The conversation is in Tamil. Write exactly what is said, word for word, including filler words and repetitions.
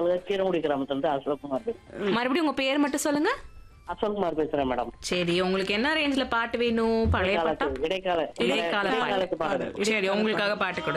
கீரங்குடி கிராமத்துல இருந்து அசோக்குமார் பேசுறேன். மறுபடியும் உங்க பேர் மட்டும் சொல்லுங்க. அசோக்குமார் பேசுறேன் மேடம். சரி, உங்களுக்கு என்ன ரேஞ்சில பாட்டு வேணும்? பழைய பாட்டா? இடைக்கால இடைக்கால பாட்டு. பாடல். சரி, உங்களுக்காக பாட்டு கொடு.